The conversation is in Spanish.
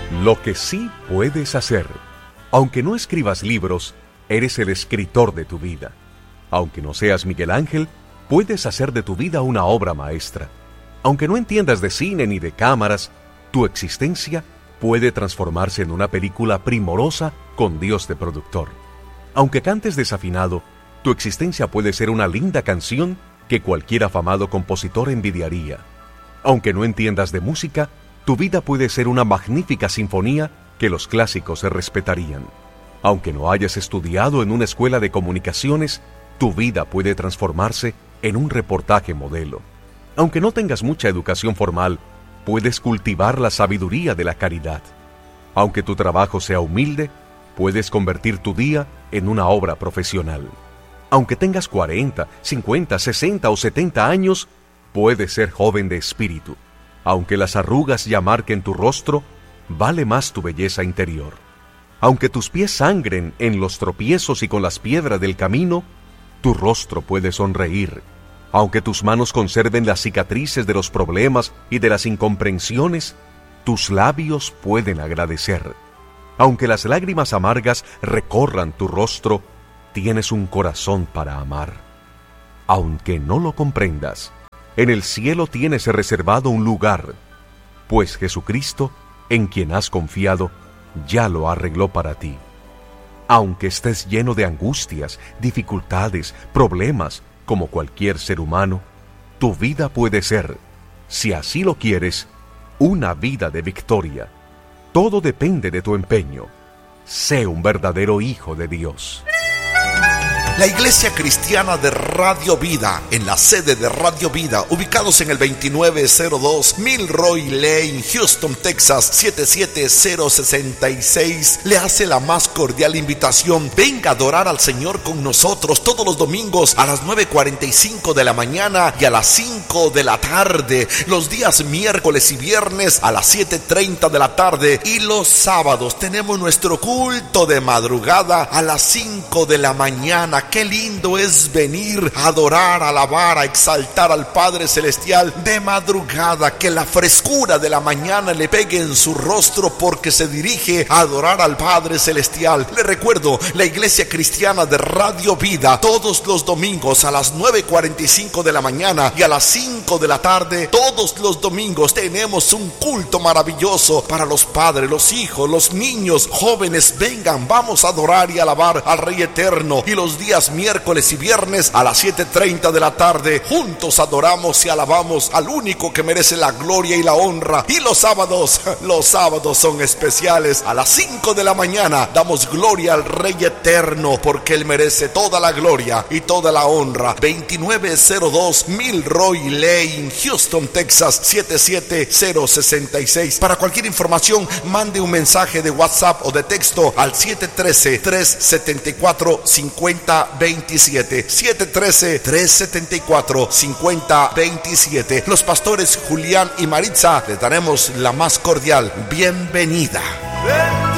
Lo que sí puedes hacer. Aunque no escribas libros, eres el escritor de tu vida. Aunque no seas Miguel Ángel, puedes hacer de tu vida una obra maestra. Aunque no entiendas de cine ni de cámaras, tu existencia puede transformarse en una película primorosa con Dios de productor. Aunque cantes desafinado, tu existencia puede ser una linda canción que cualquier afamado compositor envidiaría. Aunque no entiendas de música, tu vida puede ser una magnífica sinfonía que los clásicos se respetarían. Aunque no hayas estudiado en una escuela de comunicaciones, tu vida puede transformarse en un reportaje modelo. Aunque no tengas mucha educación formal, puedes cultivar la sabiduría de la caridad. Aunque tu trabajo sea humilde, puedes convertir tu día en una obra profesional. Aunque tengas 40, 50, 60 o 70 años, puedes ser joven de espíritu. Aunque las arrugas ya marquen tu rostro, vale más tu belleza interior. Aunque tus pies sangren en los tropiezos y con las piedras del camino, tu rostro puede sonreír. Aunque tus manos conserven las cicatrices de los problemas y de las incomprensiones, tus labios pueden agradecer. Aunque las lágrimas amargas recorran tu rostro, tienes un corazón para amar. Aunque no lo comprendas, en el cielo tienes reservado un lugar, pues Jesucristo, en quien has confiado, ya lo arregló para ti. Aunque estés lleno de angustias, dificultades, problemas, como cualquier ser humano, tu vida puede ser, si así lo quieres, una vida de victoria. Todo depende de tu empeño. Sé un verdadero hijo de Dios. La Iglesia Cristiana de Radio Vida, en la sede de Radio Vida, ubicados en el 2902 Milroy Lane, Houston, Texas, 77066, le hace la más cordial invitación. Venga a adorar al Señor con nosotros todos los domingos a las 9:45 de la mañana y a las 5 de la tarde, los días miércoles y viernes a las 7:30 de la tarde, y los sábados tenemos nuestro culto de madrugada a las 5 de la mañana. Qué lindo es venir a adorar, a alabar, a exaltar al Padre Celestial de madrugada. Que la frescura de la mañana le pegue en su rostro porque se dirige a adorar al Padre Celestial. Le recuerdo, la Iglesia Cristiana de Radio Vida, todos los domingos a las 9:45 de la mañana y a las 5 de la tarde, todos los domingos tenemos un culto maravilloso para los padres, los hijos, los niños, jóvenes. Vengan, vamos a adorar y alabar al Rey Eterno. Y los días miércoles y viernes a las 7:30 de la tarde, juntos adoramos y alabamos al único que merece la gloria y la honra. Y los sábados son especiales. A las 5 de la mañana damos gloria al Rey Eterno, porque Él merece toda la gloria y toda la honra. 2902 Milroy Lane, Houston, Texas, 77066. Para cualquier información, mande un mensaje de WhatsApp o de texto al 713-374-5027. 713-374-5027. Los pastores Julián y Maritza le daremos la más cordial bienvenida.